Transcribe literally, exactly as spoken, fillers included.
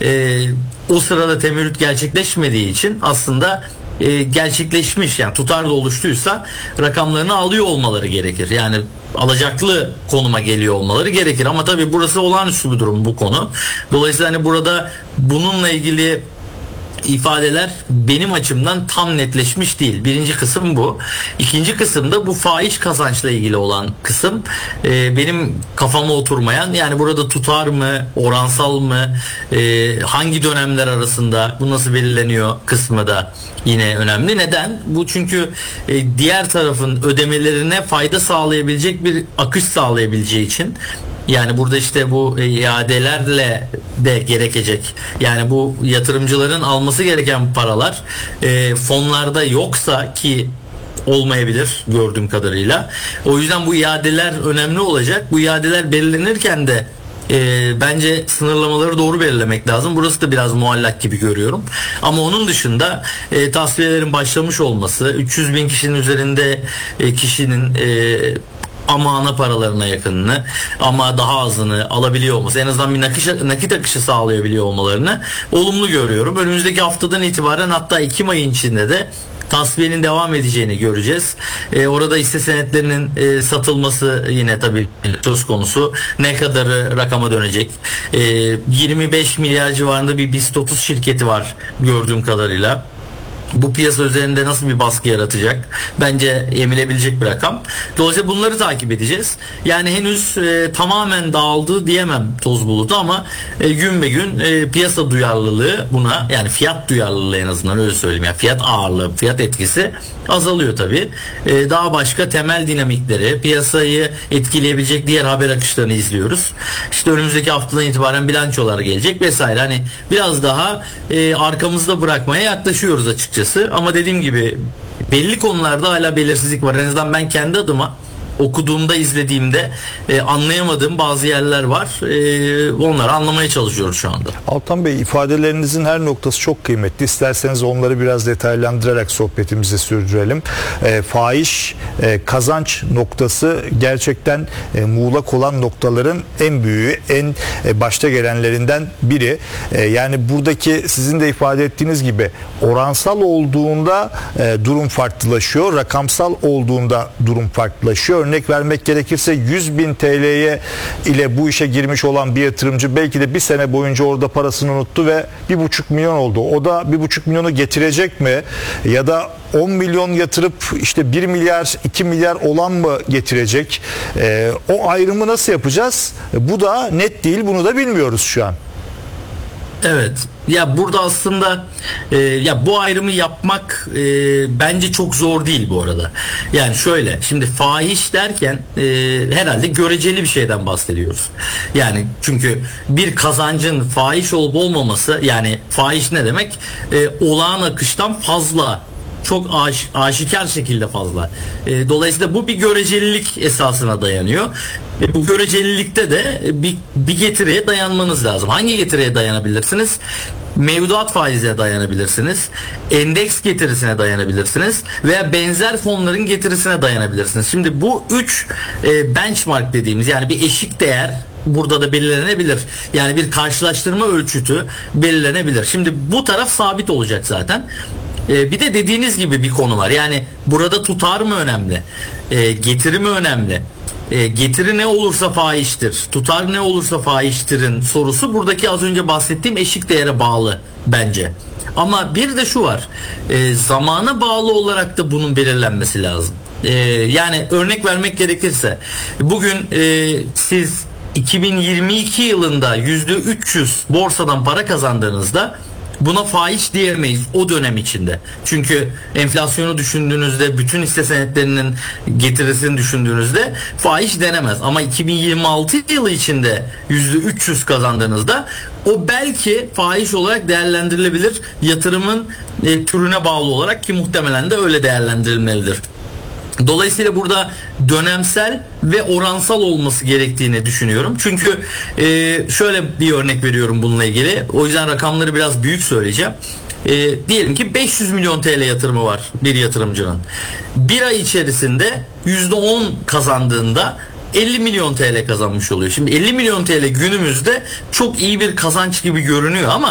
e, o sırada temerrüt gerçekleşmediği için aslında e, gerçekleşmiş, yani tutar da oluştuysa rakamlarını alıyor olmaları gerekir. Yani alacaklı konuma geliyor olmaları gerekir. Ama tabii burası olağanüstü bir durum, bu konu. Dolayısıyla hani burada bununla ilgili ifadeler benim açımdan tam netleşmiş değil. Birinci kısım bu. İkinci kısım da bu faiz kazançla ilgili olan kısım. Ee, benim kafama oturmayan, yani burada tutar mı, oransal mı, e, hangi dönemler arasında, bu nasıl belirleniyor kısmı da yine önemli. Neden? Bu çünkü e, diğer tarafın ödemelerine fayda sağlayabilecek bir akış sağlayabileceği için. Yani burada işte bu iadelerle de gerekecek. Yani bu yatırımcıların alması gereken paralar e, fonlarda yoksa, ki olmayabilir gördüğüm kadarıyla. O yüzden bu iadeler önemli olacak. Bu iadeler belirlenirken de e, bence sınırlamaları doğru belirlemek lazım. Burası da biraz muallak gibi görüyorum. Ama onun dışında e, tasfiyelerin başlamış olması, üç yüz bin kişinin üzerinde e, kişinin e, ama ana paralarına yakınını, ama daha azını alabiliyor olması, en azından bir nakit, nakit akışı sağlayabiliyor olmalarını olumlu görüyorum. Önümüzdeki haftadan itibaren, hatta Ekim ayı içinde de tasfiyenin devam edeceğini göreceğiz. Ee, orada hisse senetlerinin e, satılması yine tabii söz konusu. Ne kadarı rakama dönecek? Ee, yirmi beş milyar civarında bir BIST otuz şirketi var gördüğüm kadarıyla. Bu piyasa üzerinde nasıl bir baskı yaratacak? Bence emilebilecek bir rakam. Dolayısıyla bunları takip edeceğiz. Yani henüz e, tamamen dağıldı diyemem toz bulutu, ama e, gün be gün e, piyasa duyarlılığı buna, yani fiyat duyarlılığı, en azından öyle söyleyeyim. Yani fiyat ağırlığı, fiyat etkisi azalıyor tabii. E, daha başka temel dinamikleri, piyasayı etkileyebilecek diğer haber akışlarını izliyoruz. İşte önümüzdeki haftadan itibaren bilançolar gelecek vesaire. Hani biraz daha e, arkamızda bırakmaya yaklaşıyoruz açıkçası. Ama dediğim gibi belli konularda hala belirsizlik var. En azından ben kendi adıma okuduğumda, izlediğimde e, anlayamadığım bazı yerler var. E, onları anlamaya çalışıyoruz şu anda. Altan Bey, ifadelerinizin her noktası çok kıymetli. İsterseniz onları biraz detaylandırarak sohbetimizi sürdürelim. E, faiz e, kazanç noktası gerçekten e, muğlak olan noktaların en büyüğü, en e, başta gelenlerinden biri. E, yani buradaki sizin de ifade ettiğiniz gibi oransal olduğunda e, durum farklılaşıyor. Rakamsal olduğunda durum farklılaşıyor. Örnek vermek gerekirse yüz bin T L'ye ile bu işe girmiş olan bir yatırımcı belki de bir sene boyunca orada parasını unuttu ve bir buçuk milyon oldu. O da bir buçuk milyonu getirecek mi? Ya da on milyon yatırıp işte bir milyar, iki milyar olan mı getirecek? Ee, o ayrımı nasıl yapacağız? Bu da net değil. Bunu da bilmiyoruz şu an. Evet. Ya burada aslında e, ya bu ayrımı yapmak e, bence çok zor değil bu arada. Yani şöyle, şimdi fahiş derken e, herhalde göreceli bir şeyden bahsediyoruz. Yani çünkü bir kazancın fahiş olup olmaması, yani fahiş ne demek? E, olağan akıştan fazla, çok aş, aşikar şekilde fazla. E, dolayısıyla bu bir görecelilik esasına dayanıyor. E, bu görecelilikte de bir, bir getiriye dayanmanız lazım. Hangi getiriye dayanabilirsiniz? Mevduat faizine dayanabilirsiniz, endeks getirisine dayanabilirsiniz veya benzer fonların getirisine dayanabilirsiniz. Şimdi bu üç e, benchmark dediğimiz, yani bir eşik değer burada da belirlenebilir. Yani bir karşılaştırma ölçütü belirlenebilir. Şimdi bu taraf sabit olacak zaten. Ee, bir de dediğiniz gibi bir konu var. Yani burada tutar mı önemli? Ee, getiri mi önemli? Ee, getiri ne olursa faizdir, tutar ne olursa faizdirin sorusu buradaki az önce bahsettiğim eşik değere bağlı bence. Ama bir de şu var. Ee, zamana bağlı olarak da bunun belirlenmesi lazım. Ee, yani örnek vermek gerekirse bugün e, siz iki bin yirmi iki yılında yüzde üç yüz borsadan para kazandığınızda buna faiz diyemeyiz o dönem içinde. Çünkü enflasyonu düşündüğünüzde, bütün hisse senetlerinin getirisini düşündüğünüzde faiz denemez. Ama iki bin yirmi altı yılı içinde yüzde üç yüz kazandığınızda o belki faiz olarak değerlendirilebilir, yatırımın e, türüne bağlı olarak, ki muhtemelen de öyle değerlendirilmelidir. Dolayısıyla burada dönemsel ve oransal olması gerektiğini düşünüyorum. Çünkü e, şöyle bir örnek veriyorum bununla ilgili. O yüzden rakamları biraz büyük söyleyeceğim. E, diyelim ki beş yüz milyon T L yatırımı var bir yatırımcının. Bir ay içerisinde yüzde on kazandığında elli milyon T L kazanmış oluyor. Şimdi elli milyon T L günümüzde çok iyi bir kazanç gibi görünüyor ama